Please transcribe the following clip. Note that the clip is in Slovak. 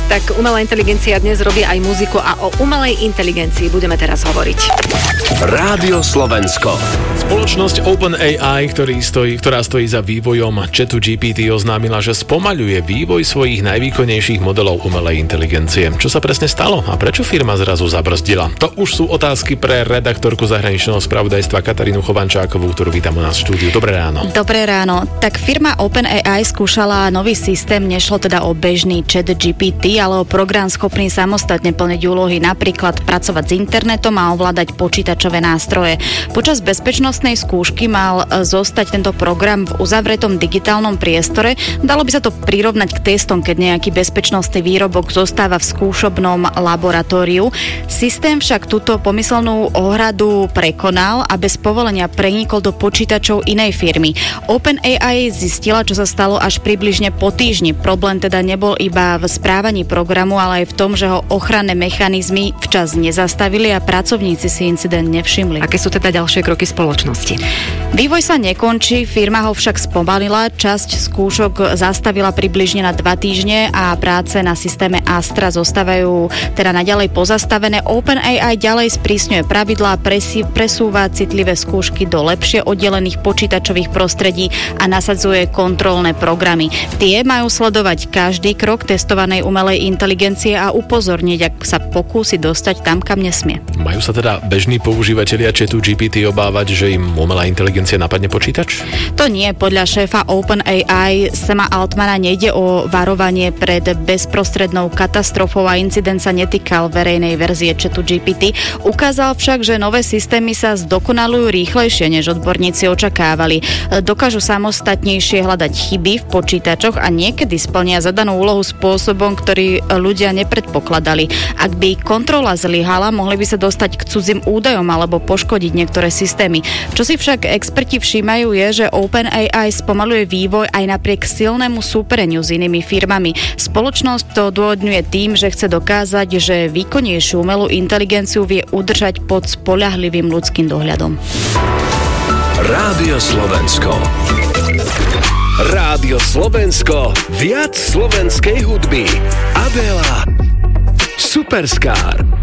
tak umelá inteligencia dnes robí aj muziku a o umelej inteligencii budeme teraz hovoriť. Rádio Slovensko. Spoločnosť OpenAI, ktorá stojí za vývojom ChatGPT, oznámila, že spomaľuje vývoj svojich najvýkonnejších modelov umelej inteligencie. Čo sa presne stalo a prečo firma zrazu zabrzdila? To už sú otázky pre redaktorku zahraničného spravodajstva Katarínu Chovančákovú, ktorú vítam u nás v štúdiu. Dobré ráno. Dobré ráno. Tak firma OpenAI skúšala nový systém, nešlo teda o bežný ChatGPT, ale o program schopný samostatne plniť úlohy, napríklad pracovať s internetom a ovládať počítačové nástroje. Počas bezpečnostnej skúšky mal zostať tento program v uzavretom digitálnom priestore. Dalo by sa to prirovnať k testom, keď nejaký bezpečnostný výrobok zostáva v skúšobnom laboratóriu. Systém však túto pomyselnú ohradu prekonal a bez povolenia prenikol do počítačov inej firmy. OpenAI zistila, čo sa stalo až približne po týždni. Problém teda nebol iba v správaní programu, ale aj v tom, že ho ochranné mechanizmy včas nezastavili a pracovníci si incident nevšimli. Aké sú teda ďalšie kroky spoločnosti? Vývoj sa nekončí, firma ho však spomalila, časť skúšok zastavila približne na 2 týždne a práce na systéme Astra zostávajú teda naďalej pozastavené. OpenAI ďalej sprísňuje pravidlá, presúva citlivé skúšky do lepšie oddelených počítačových prostredí a nasadzuje kontrolné programy. Tie majú sledovať každý krok testovanej umelej inteligencie a upozorniť, ak sa pokúsi dostať tam, kam nesmie. Majú sa teda bežní používatelia ChatGPT obávať, že im umelá inteligencia napadne počítač? To nie, podľa šéfa OpenAI Sama Altmana nejde o varovanie pred bezprostrednou katastrofou a incident sa netýkal verejnej verzie ChatGPT. Ukázal však, že nové systémy sa zdokonalujú rýchlejšie, než odborníci očakávali. Dokážu samostatnejšie hľadať chyby v počítačoch a niekedy splnia zadanú úlohu spôsobom, ktorý ľudia nepredpokladali. Ak by kontrola zlyhala, mohli by sa dostať k cudzím údajom alebo poškodiť niektoré systémy. Čo si však experti všímajú je, že OpenAI spomaluje vývoj aj napriek silnému súpereniu s inými firmami. Spoločnosť to dôvodňuje tým, že chce dokázať, že výkonnejšiu umelú inteligenciu vie udržať pod spoľahlivým ľudským dohľadom. Rádio Slovensko. Rádio Slovensko. Viac slovenskej hudby. Adela Superstar.